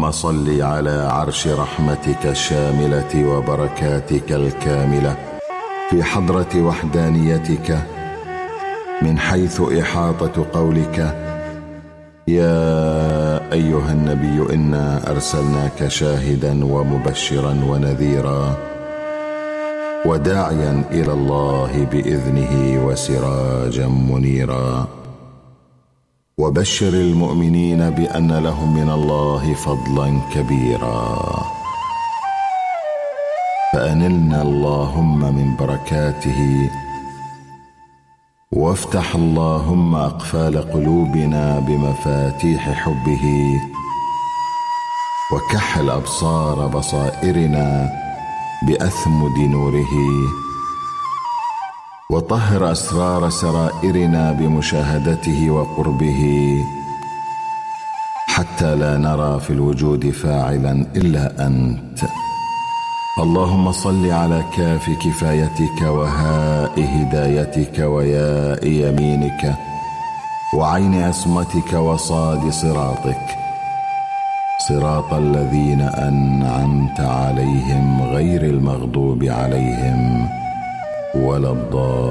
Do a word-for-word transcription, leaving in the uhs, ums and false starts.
اللهم صل على عرش رحمتك الشاملة وبركاتك الكاملة في حضرة وحدانيتك، من حيث إحاطة قولك: يا أيها النبي إنا أرسلناك شاهدا ومبشرا ونذيرا وداعيا إلى الله بإذنه وسراجا منيرا. وبشر المؤمنين بأن لهم من الله فضلا كبيرا. فأنلنا اللهم من بركاته، وافتح اللهم أقفال قلوبنا بمفاتيح حبه، وكحل أبصار بصائرنا بأثمد نوره، وطهر أسرار سرائرنا بمشاهدته وقربه، حتى لا نرى في الوجود فاعلا إلا أنت. اللهم صل على كاف كفايتك وهاء هدايتك وياء يمينك وعين عصمتك وصاد صراطك، صراط الذين أنعمت عليهم غير المغضوب عليهم ولا الضالين.